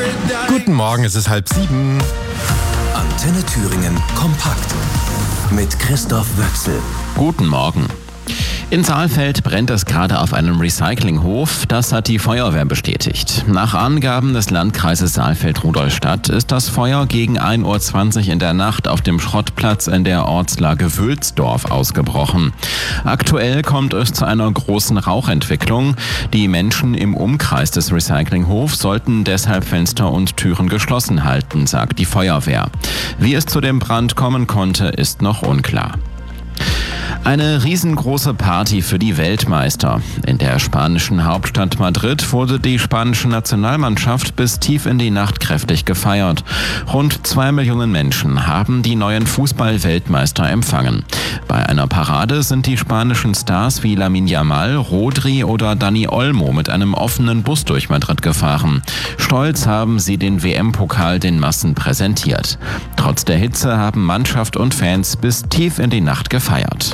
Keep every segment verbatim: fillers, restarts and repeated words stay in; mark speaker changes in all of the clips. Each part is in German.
Speaker 1: Guten Morgen, es ist halb sieben.
Speaker 2: Antenne Thüringen kompakt mit Christoph Wöchsel.
Speaker 3: Guten Morgen. In Saalfeld brennt es gerade auf einem Recyclinghof. Das hat die Feuerwehr bestätigt. Nach Angaben des Landkreises Saalfeld-Rudolstadt ist das Feuer gegen ein Uhr zwanzig in der Nacht auf dem Schrottplatz in der Ortslage Wülsdorf ausgebrochen. Aktuell kommt es zu einer großen Rauchentwicklung. Die Menschen im Umkreis des Recyclinghofs sollten deshalb Fenster und Türen geschlossen halten, sagt die Feuerwehr. Wie es zu dem Brand kommen konnte, ist noch unklar. Eine riesengroße Party für die Weltmeister. In der spanischen Hauptstadt Madrid wurde die spanische Nationalmannschaft bis tief in die Nacht kräftig gefeiert. Rund zwei Millionen Menschen haben die neuen Fußball-Weltmeister empfangen. Bei einer Parade sind die spanischen Stars wie Lamine Yamal, Rodri oder Dani Olmo mit einem offenen Bus durch Madrid gefahren. Stolz haben sie den W M-Pokal den Massen präsentiert. Trotz der Hitze haben Mannschaft und Fans bis tief in die Nacht gefeiert.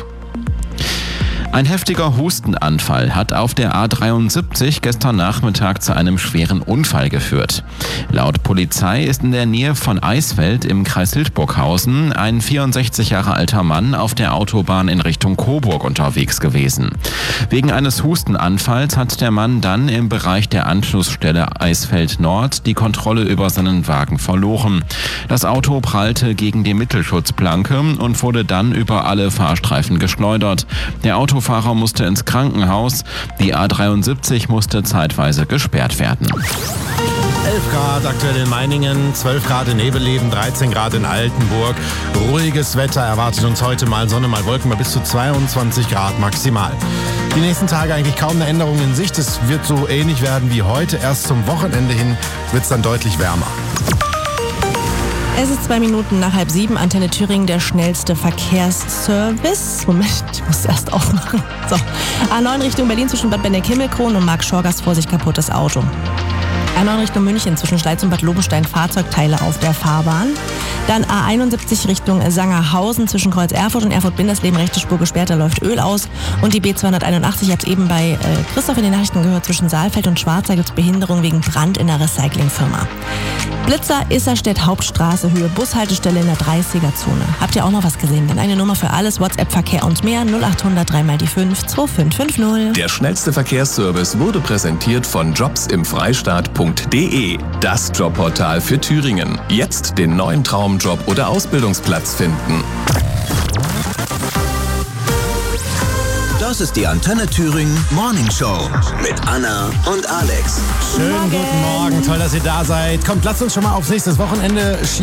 Speaker 3: Ein heftiger Hustenanfall hat auf der A dreiundsiebzig gestern Nachmittag zu einem schweren Unfall geführt. Laut Polizei ist in der Nähe von Eisfeld im Kreis Hildburghausen ein vierundsechzig Jahre alter Mann auf der Autobahn in Richtung Coburg unterwegs gewesen. Wegen eines Hustenanfalls hat der Mann dann im Bereich der Anschlussstelle Eisfeld Nord die Kontrolle über seinen Wagen verloren. Das Auto prallte gegen die Mittelschutzplanke und wurde dann über alle Fahrstreifen geschleudert. Der Autofahrer musste ins Krankenhaus. Die A dreiundsiebzig musste zeitweise gesperrt werden.
Speaker 1: elf Grad aktuell in Meiningen, zwölf Grad in Nebelleben, dreizehn Grad in Altenburg. Ruhiges Wetter erwartet uns heute, mal Sonne, mal Wolken, bei bis zu zweiundzwanzig Grad maximal. Die nächsten Tage eigentlich kaum eine Änderung in Sicht. Es wird so ähnlich werden wie heute. Erst zum Wochenende hin wird es dann deutlich wärmer.
Speaker 4: Es ist zwei Minuten nach halb sieben. Antenne Thüringen, der schnellste Verkehrsservice. Moment, ich muss erst aufmachen. So. A neun Richtung Berlin zwischen Bad Benneck-Himmelkron und Mark Schorgast, Vorsicht, kaputtes Auto. A neun Richtung München zwischen Steitz und Bad Lobenstein, Fahrzeugteile auf der Fahrbahn. Dann A einundsiebzig Richtung Sangerhausen zwischen Kreuz Erfurt und Erfurt-Bindersleben, rechte Spur gesperrt, da läuft Öl aus. Und die B zweihunderteinundachtzig, ich habe es eben bei äh, Christoph in den Nachrichten gehört, zwischen Saalfeld und Schwarza gibt es Behinderung wegen Brand in der Recyclingfirma. Blitzer, Isserstedt, Hauptstraße, Höhe Bushaltestelle in der dreißiger-Zone. Habt ihr auch noch was gesehen? Dann eine Nummer für alles, WhatsApp-Verkehr und mehr, null acht hundert drei mal die fünf, zwei fünf fünf null.
Speaker 2: Der schnellste Verkehrsservice wurde präsentiert von jobs im Freistaat punkt de, das Jobportal für Thüringen. Jetzt den neuen Traumjob oder Ausbildungsplatz finden. Das ist die Antenne Thüringen Morning Show mit Anna und Alex.
Speaker 1: Schönen guten Morgen, toll, dass ihr da seid. Kommt, lasst uns schon mal aufs nächste Wochenende schieben.